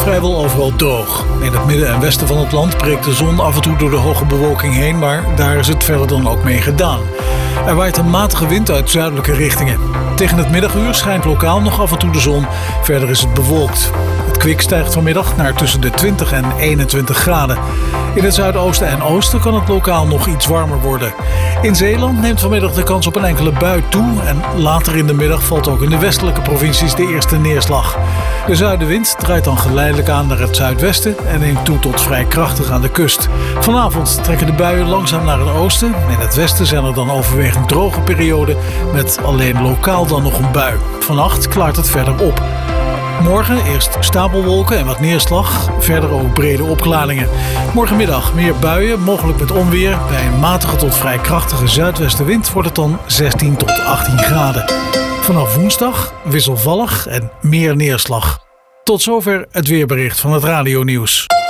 vrijwel overal droog. In het midden en westen van het land breekt de zon af en toe door de hoge bewolking heen, maar daar is het verder dan ook mee gedaan. Er waait een matige wind uit zuidelijke richtingen. Tegen het middaguur schijnt lokaal nog af en toe de zon, verder is het bewolkt. Het kwik stijgt vanmiddag naar tussen de 20 en 21 graden. In het zuidoosten en oosten kan het lokaal nog iets warmer worden. In Zeeland neemt vanmiddag de kans op een enkele bui toe en later in de middag valt ook in de westelijke provincies de eerste neerslag. De zuidenwind draait dan geleidelijk aan naar het zuidwesten en neemt toe tot vrij krachtig aan de kust. Vanavond trekken de buien langzaam naar het oosten. In het westen zijn er dan overwegend droge perioden met alleen lokaal dan nog een bui. Vannacht klaart het verder op. Morgen eerst stapelwolken en wat neerslag, verder ook brede opklaringen. Morgenmiddag meer buien, mogelijk met onweer. Bij een matige tot vrij krachtige zuidwestenwind wordt het dan 16 tot 18 graden. Vanaf woensdag wisselvallig en meer neerslag. Tot zover het weerbericht van het Radio Nieuws.